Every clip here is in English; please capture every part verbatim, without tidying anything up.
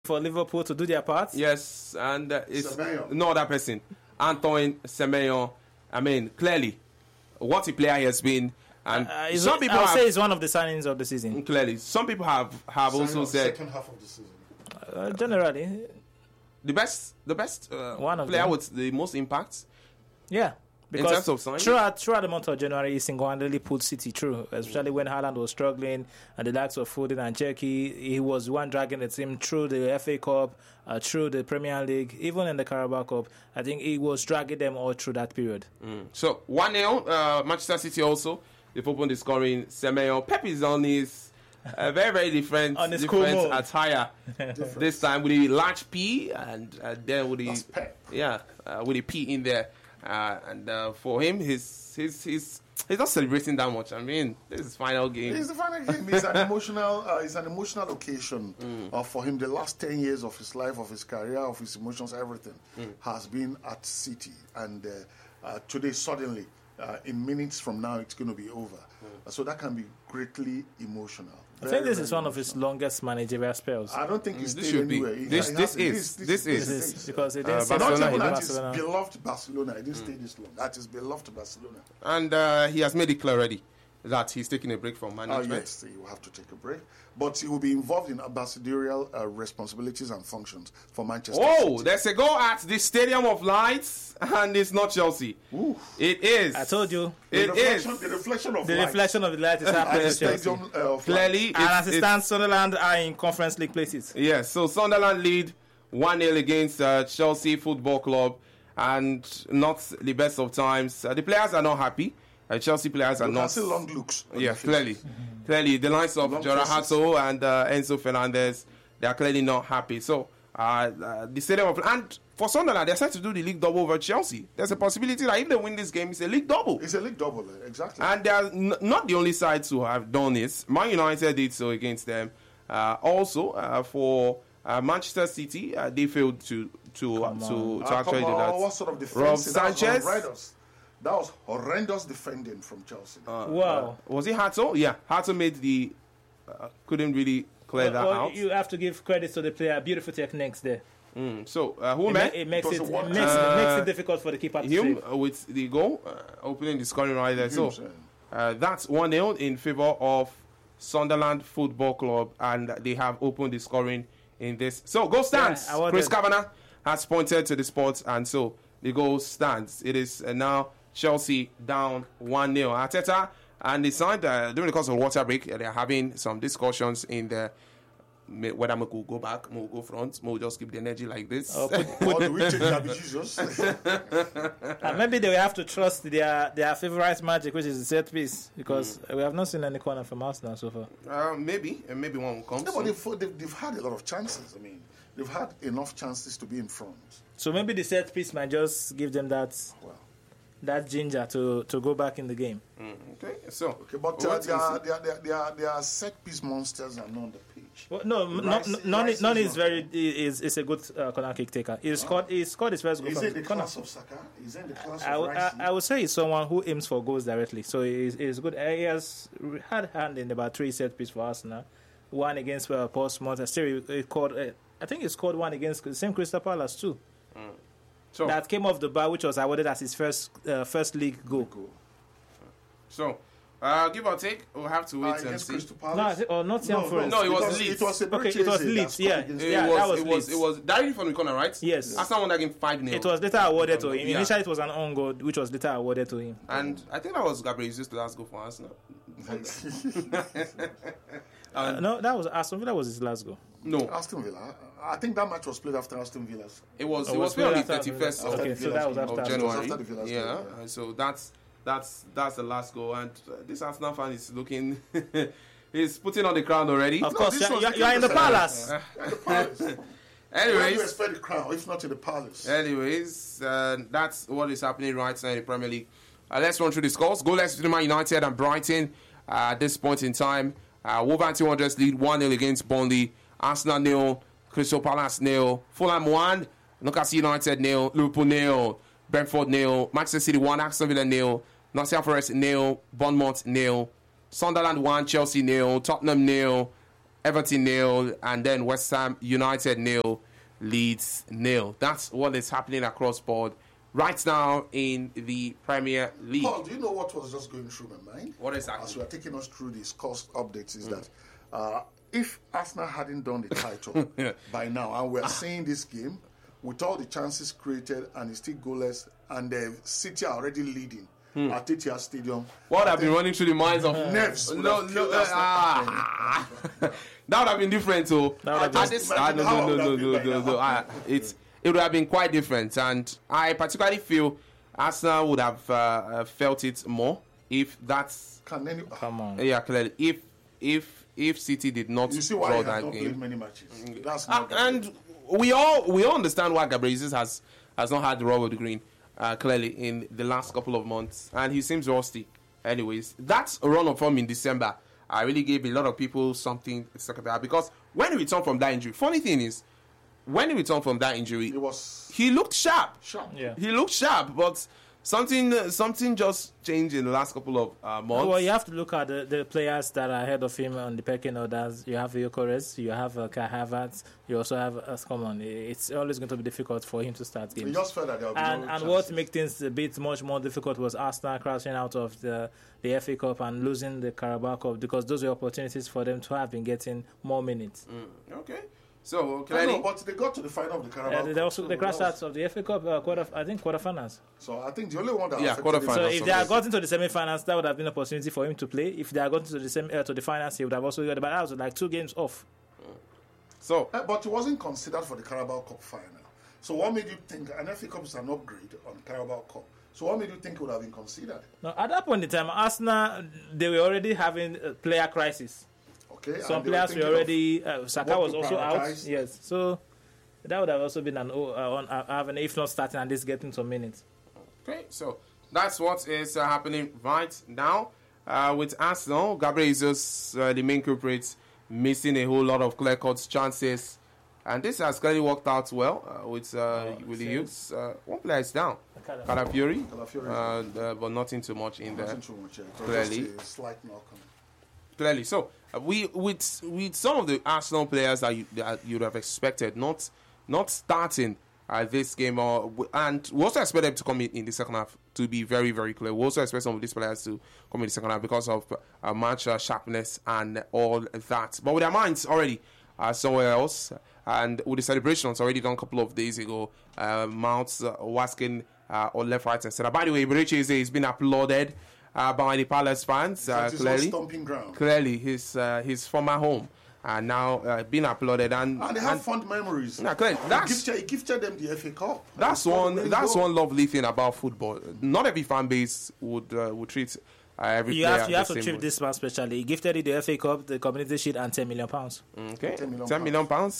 for Liverpool to do their part. Yes, and uh, it's Semenyo. no other person. Antoine Semenyo. I mean, clearly, what a player he has been. And Uh, some people I'll have, say it's one of the signings of the season. clearly, some people have, have also said second half of the season. Uh, generally, the best, the best uh, One of player them. with the most impact. yeah. In terms of signing? throughout, throughout the month of January, he single-handedly pulled City through, especially when Haaland was struggling and the likes of Foden and Cherki. He was the one dragging the team through the F A Cup, uh, through the Premier League, even in the Carabao Cup. I think he was dragging them all through that period. Mm. So one nil, uh, Manchester City also. They've opened the scoring. Semenyo. Pep is on his uh, very very different, On his cool different mode. attire. This time with the large P and uh, then with the That's Pep. yeah uh, with the P in there. Uh, and uh, for him, he's he's he's he's not celebrating that much. I mean, this is his final game. It's the final game. It's an emotional. Uh, it's an emotional occasion uh, for him. The last ten years of his life, of his career, of his emotions, everything has been at City. And uh, uh, today, suddenly, uh, in minutes from now, it's going to be over. Uh, so that can be greatly emotional. I Very, think this very is one of his emotional. longest managerial spells. I don't think This he's stayed should be. anywhere. He- This- he this has- is- this This is. is because it Uh, didn't say Barcelona, Not he even did at his Barcelona. beloved Barcelona. He didn't stay this long. At his beloved Barcelona. And uh, he has made it clear already that he's taking a break from Oh, management. yes, he will have to take a break. But he will be involved in ambassadorial uh, responsibilities and functions for Manchester Oh, City. there's a goal at the Stadium of Lights, and it's not Chelsea. Ooh. It is. I told you. The It reflection, is. the reflection of The light reflection of the light is at happening the to Chelsea. stadium uh, of Clearly, light. And it's- as it it's- stands, Sunderland are in Conference League places. Yes, so Sunderland lead one nil against uh, Chelsea Football Club, and not the best of times. Uh, the players are not happy. Uh, Chelsea players are You can not. see long looks. on Yeah, the clearly. faces. Clearly, the likes of Long Jordan faces. Hato and uh, Enzo Fernandez, they are clearly not happy. So, uh, uh, the Stadium of. And for Sunderland, they're set to do the league double over Chelsea. There's a possibility that if they win this game, it's a league double. It's a league double, uh, exactly. And they are n- not the only sides who have done this. Man United did so against them. Uh, also, uh, for uh, Manchester City, uh, they failed to to uh, to, to Ah, actually come do on, that. What sort of defense? Rob That was Sanchez. horrendous. That was horrendous defending from Chelsea. Wow. Was it Hato? Yeah, Hato made the uh, couldn't really clear Well, that well, out. you have to give credit to the player. Beautiful techniques there. Mm, so uh, who It, ma- made it makes It it, was it a one- makes, it Uh, makes it difficult for the keeper to Hume save. uh, with the goal, uh, opening the scoring right there. So Hume's, uh, uh, that's one nil in favor of Sunderland Football Club, and they have opened the scoring in this. So goal stands. Yeah, I wanted- Chris Kavanagh has pointed to the spot, and so the goal stands. It is uh, now Chelsea down one nil. Arteta and the side uh, during the course of water break, uh, they are having some discussions in the. may- Whether we could go back, we will go front, we will just keep the energy like this. Oh, put- Or do we take Gabby Jesus? And maybe they will have to trust their their favorite magic, which is the set piece, because we have not seen any corner from Arsenal so far. uh, maybe, and maybe one will come. No, soon. but they've, they've, they've had a lot of chances. I mean, they've had enough chances to be in front. So maybe the set piece might just give them that Well, that ginger to, to go back in the game. Mm, okay, so okay, but we'll uh, wait they, and are, see. they, are, they, are, they, are, they are set piece monsters and not on the pitch. Well, no, m- Rice- no, none, Rice none is is not- very is is a good uh, corner kick taker. He scored he scored his first goal Is from it the corner. class of Saka? Is it the class I, of w- I, Rice? I would say he's someone who aims for goals directly. So he's, he's good. Uh, He has re- had hand in about three set pieces for Arsenal. One against uh, Portsmouth. Still, he scored. Uh, I think he scored one against the same Crystal Palace too. So, That came off the bar, which was awarded as his first uh, first league goal. Goal. so uh, give or take, we'll have to Uh, wait and against see. Crystal No, I Palace? think, or Nottingham no, Forest. No, it was because Leeds. It was a Okay, it was Leeds, yeah. It Yeah, was, that was it was, Leeds. it was directly from the corner, right? Yes. Arsenal won that game five nil. It was later awarded to him. Yeah. Initially, it was an own goal, which was later awarded to him. And I think that was Gabriel Jesus' last goal for Arsenal. Uh, no, that was Aston Villa was his last goal. No, Aston Villa. I think that match was played after Aston Villa's. it was Oh, it was was played on the after- thirty-first of, Okay, After so that was Villa's after of game. Aston It was January. after the Villa's Yeah, game, yeah. and so that's that's that's the last goal. And uh, this Arsenal fan is looking, he's putting on the crown already. Of No, course, this you was are, the you are in the Crystal palace. The Palace. Where do you Anyways, expect the crown, if not in the Palace? Anyways, uh, that's what is happening right now in the Premier League. Uh, let's run through the scores. Goalless between Man United and Brighton uh, at this point in time. Uh, Wolverhampton Wanderers lead one nil against Burnley. Arsenal nil, Crystal Palace nil, Fulham one, Newcastle United nil, Liverpool nil, Brentford nil, Manchester City one, Aston Villa nil, Nottingham Forest nil, Bournemouth nil, Sunderland one, Chelsea nil, Tottenham nil, Everton nil, and then West Ham United nil, Leeds nil. That's what is happening across board right now in the Premier League. Paul, do you know what was just going through my mind? What is that? As we are taking us through these cost updates, is mm. that uh, if Arsenal hadn't done the title yeah. by now, and we're seeing this game with all the chances created and it's still goalless, and the City are already leading hmm. at Etihad Stadium. What have been running through the minds of uh, nerves? No, no, uh, ah. That would have been different, so at this, ah, no, no, no, no, no, no, no. Ah, it's it would have been quite different, and I particularly feel Arsenal would have uh, felt it more if that's. Can any, come on? Yeah, clearly, if if if City did not you see why draw he that not game, played many matches. That's uh, not and we all we all understand why Gabriel Jesus has has not had the rub of the green uh, clearly in the last couple of months, and he seems rusty. Anyways, that run of form in December, I really gave a lot of people something to talk about, because when he returned from that injury, funny thing is, when he returned from that injury, it was he looked sharp. Sharp. Yeah. He looked sharp, but something uh, something just changed in the last couple of uh, months. Well, you have to look at the, the players that are ahead of him on the pecking orders. You have Gyökeres, you have uh, Kai Havertz, you also have uh, come on. It's always going to be difficult for him to start games. We just felt that there would be and no and what made things a bit much more difficult was Arsenal crashing out of the the F A Cup and losing the Carabao Cup, because those were opportunities for them to have been getting more minutes. Mm, okay. So, I know, but they got to the final of the Carabao. Yeah, they also they crashed out of the F A Cup uh, quarter. I think quarterfinals. So I think the only one that yeah quarterfinals. So if they had gotten to the semi-finals, that would have been an opportunity for him to play. If they had gotten to the semi uh, to the finals, he would have also got. But that was like two games off. So, uh, but he wasn't considered for the Carabao Cup final. So what made you think an F A Cup is an upgrade on Carabao Cup? So what made you think it would have been considered? No, at that point in time, Arsenal, they were already having a player crisis. Okay, some players were already. Uh, Saka was also out. Yes, so that would have also been an uh, on uh, having, if not starting, at least getting some minutes. Okay, so that's what is uh, happening right now uh, with Arsenal. Gabriel Jesus, uh, the main culprit, missing a whole lot of clear-cut chances, and this has clearly worked out well uh, with uh, oh, with the youths. Uh, one player is down, Calafiori, uh, uh, but nothing too much in there. Too much, yeah. Clearly, a slight knock on. Clearly, so uh, we with with some of the Arsenal players that you that you'd have expected not not starting uh, this game, or and we also expect them to come in, in the second half. To be very very clear, we also expect some of these players to come in the second half because of uh, match uh, sharpness and all that. But with their minds already uh, somewhere else, and with the celebrations already done a couple of days ago, uh, Mount uh, Waskin uh, on left, right, and center. By the way, Eberechi Eze has been applauded. Uh, by the Palace fans, uh, clearly, stomping ground. clearly his uh, his former home, and now uh, being applauded, and, and they have and, fond memories. Yeah, clearly, that's, he, gifted, he gifted them the F A Cup. That's one. That's one lovely thing about football. Not every fan base would uh, would treat uh, every you player. Have, you have to treat treat this man specially. He gifted it the F A Cup, the Community Shield, and ten million pounds. Okay, ten million, ten million pounds.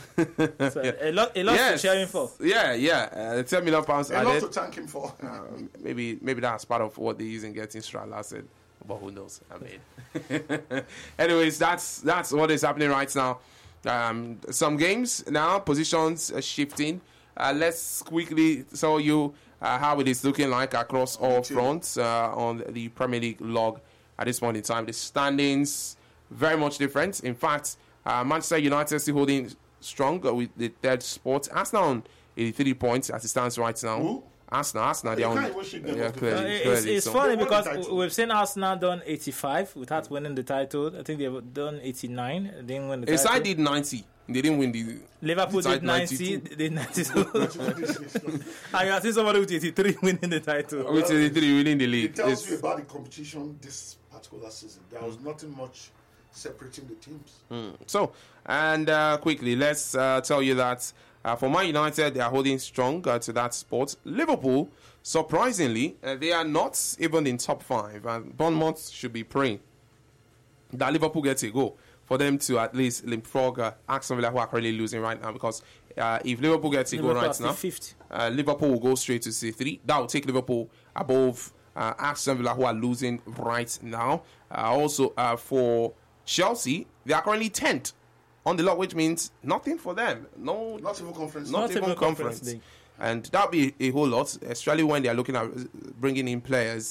So yeah. A lot, a lot yes. to cheer him for. Yeah, yeah, uh, ten million pounds. A lot to thank him for. uh, maybe, maybe that's part of what they use in getting Strala said. But who knows? I mean, anyways, that's that's what is happening right now. Um, some games now, positions are shifting. Uh, let's quickly tell you uh, how it is looking like across all fronts uh, on the Premier League log at this point in time. The standings very much different. In fact, uh, Manchester United still holding strong with the third spot. Arsenal on eighty-three points as it stands right now. Who? Arsenal, Arsenal, they're on. Yeah, clearly, uh, clearly, it's it's so. funny because we've seen Arsenal done eighty-five without winning the title. I think they've done eighty-nine. They didn't win the title. Inside did ninety. They didn't win the. Liverpool the did ninety. They did ninety-two. And you are seeing somebody with eighty-three winning the title. With eighty-three winning the league. It tells it's, you about the competition this particular season. There was nothing much separating the teams. Mm. So, and uh, quickly, let's uh, tell you that uh, for Man United, they are holding strong uh, to that spot. Liverpool, surprisingly, uh, they are not even in top five. And Bournemouth should be praying that Liverpool gets a goal for them to at least leapfrog uh, Aston Villa, who are currently losing right now. Because uh, if Liverpool gets a goal right now, uh, Liverpool will go straight to C three. That will take Liverpool above uh, Aston Villa, who are losing right now. Uh, also, uh, for Chelsea, they are currently tenth on the log, which means nothing for them. No, not even conference. Not, not even, even conference. conference. And that'll be a whole lot, especially when they are looking at bringing in players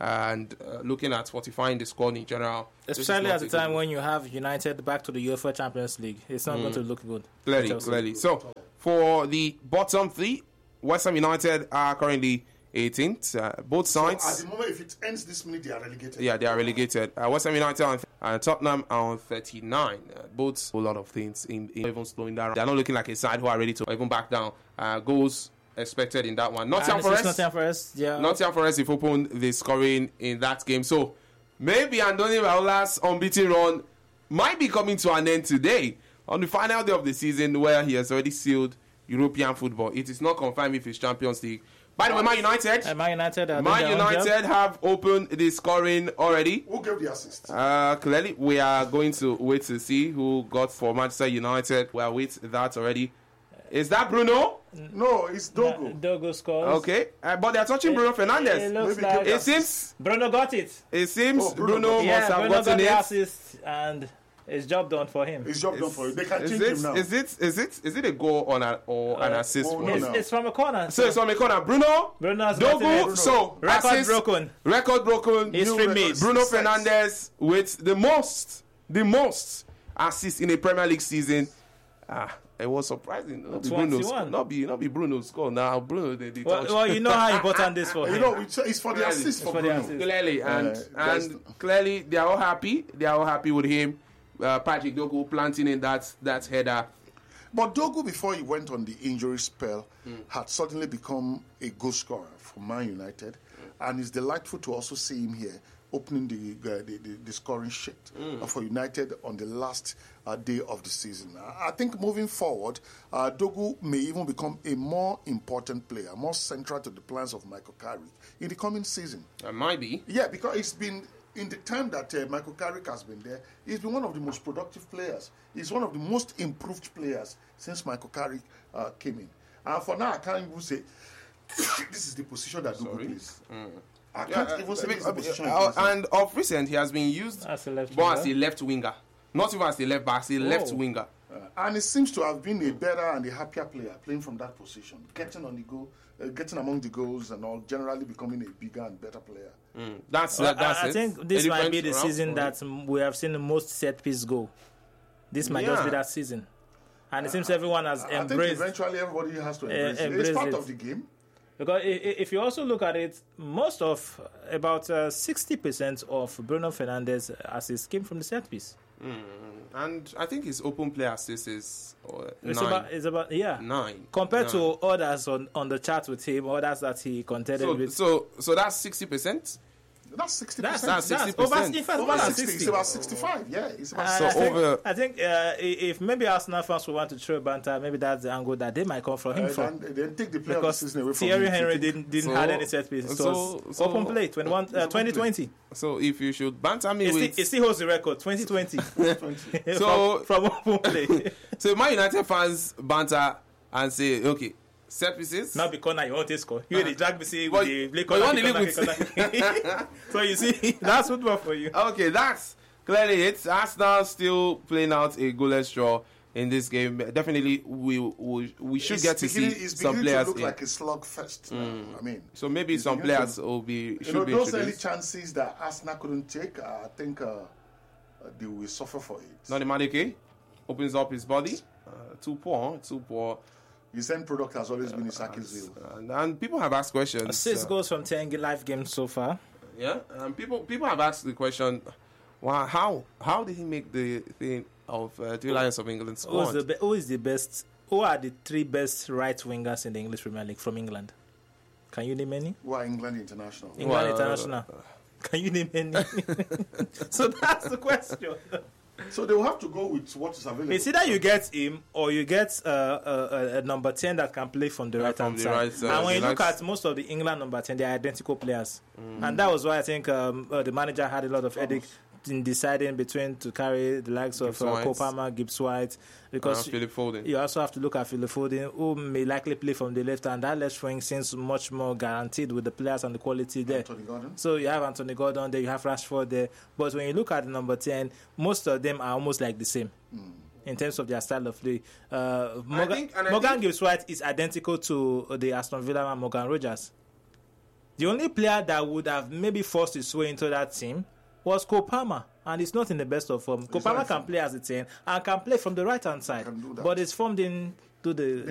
and uh, looking at fortifying the squad in general. Especially at the time when you have United back to the UEFA Champions League, it's not mm. going to look good. Clearly, clearly. So, for the bottom three, West Ham United are currently eighteenth. Uh, both sides. So at the moment, if it ends this minute, they are relegated. Yeah, they are relegated. Uh, West Ham United and uh, Tottenham are on thirty-nine. Uh, both a lot of things in, in even slowing down. They are not looking like a side who are ready to even back down. Uh, goals expected in that one. Nottingham Forest. Nottingham Forest. Yeah. Nottingham Forest have opened the scoring in that game. So maybe Andoni Raula's unbeaten run might be coming to an end today on the final day of the season, where he has already sealed European football. It is not confirmed if it's Champions League. By the way, Man United. Uh, Man United. Uh, Man United have opened the scoring already. Who gave the assist? Uh, clearly, we are going to wait to see who got for Manchester United. We are waiting that already. Is that Bruno? No, it's Dogo. Uh, Dogo scores. Okay, uh, but they are touching it, Bruno Fernandes. It, looks Maybe like it seems Bruno got it. It seems oh, Bruno, Bruno yeah, must have Bruno gotten got the it. assist, and it's job done for him. It's job done for him. They can Is change it, him now. is it is it is it a goal on a, or Uh, an assist? oh, for no, him? It's, no. it's from a corner. So it's on the corner. Bruno, Bruno has gotten Dogo, it. so Record assist, broken. record broken. History New made. records. Bruno Six. Fernandes with the most, the most assists in a Premier League season. Ah, it was surprising. Not be Bruno's, twenty-one. not be not be Bruno's score now. Bruno, they, they Well, touch. well, you know how important this for him. You know, it's, it's for the Clearly. assist It's for for the Bruno. assist. Clearly, and Uh, guys- and clearly they are all happy. They are all happy with him. Uh, Patrick Dogo planting in that that header. But Dogo, before he went on the injury spell, had suddenly become a goal scorer for Man United, and it's delightful to also see him here opening the uh, the, the, the scoring sheet uh, for United on the last uh, day of the season. I think moving forward, uh, Dogo may even become a more important player, more central to the plans of Michael Carrick in the coming season. It might be. Yeah, because it's been, in the time that uh, Michael Carrick has been there, he's been one of the most productive players. He's one of the most improved players since Michael Carrick uh, came in. And for now, I can't even say this is the position that Dogo plays. I can't Yeah, even say uh, this is the uh, position. uh, he plays. and of recent, he has been used As a left but as winger. a left winger, not even as a left back, as a left winger. Uh, and it seems to have been a better and a happier player playing from that position, getting on the goal, uh, getting among the goals, and all. Generally becoming a bigger and better player. Mm. That's Well, that, that's I, I it. think this A might be the different season route. that mm, we have seen the most set piece go. This might just be Yeah. that season, and it seems everyone has I think embraced. eventually everybody has to embrace, it. embrace It's part it. of the game. Because i- i- if you also look at it, most of about uh, sixty percent of Bruno Fernandes' assists came from the set piece. And I think his open play assist is uh, It's nine. about, it's about yeah. Nine. Compared Nine. to others on, on the chart with him, others that he contended So, with. so, so that's sixty percent. That's sixty That's, percent. that's, that's that's sixty over, percent. in fact, Over more than sixty. sixty. It's about sixty-five. Yeah, it's about And So I think, over- I think uh, i- if maybe Arsenal fans will want to throw banter, maybe that's the angle that they might come from him Uh, for. and then take the player of the Because season away from Thierry him. Henry Take- didn't didn't So- have any set pieces. It so- was so- open play twenty-one, uh, twenty twenty. So if you should banter me It still, with, it still holds the record. twenty twenty. So- from, from open play. so my United fans banter and say, okay, set pieces. Not because now you want to score. You the drag me say But- with the play but you want corner, to kick live corner, kick corner. So you see, that's football for you. Okay, that's clearly it. Arsenal still playing out a goalless draw in this game. Definitely, we we, we should It's get to see beginning- it's some beginning players to look in. like a slugfest. now. I mean, So maybe it's some beginning players to- will be you should know, be those early introduced. chances that Arsenal couldn't take, uh, I think uh, uh, they will suffer for it. Nani Madueke opens up his body. Uh, too poor, too poor. His end product has always been Isaki's zeal. And, and people have asked questions. Six uh, goals from ten live games so far. Yeah, and people people have asked the question, wow, how how did he make the thing of uh, three Lions of England Who is, squad? the be- who is the best? Who are the three best right wingers in the English Premier League from England? Can you name any? Who are England international? England Well, uh, international. Can you name any? So that's the question. So they will have to go with what is available. It's either you get him or you get uh, a, a, a number ten that can play from the Yeah, right from hand the side. right side. And when He you look likes- at most of the England number ten, they are identical players, and that was why I think um, uh, the manager had a lot of headache in deciding between to carry the likes of Gibbs uh, White. Cole Palmer, Gibbs White, because Uh, Philip Foden. you also have to look at Phil Foden, who may likely play from the left, and that left wing seems much more guaranteed with the players and the quality there. Anthony Gordon. So you have Anthony Gordon there, you have Rashford there, but when you look at the number ten, most of them are almost like the same. In terms of their style of play, uh, Morgan, think- and I Morgan think- Gibbs White is identical to the Aston Villa man Morgan Rogers. The only player that would have maybe forced his way into that team was Kopama, and he's not in the best of form. Kopama can play as a ten and can play from the right hand side, but his form didn't do the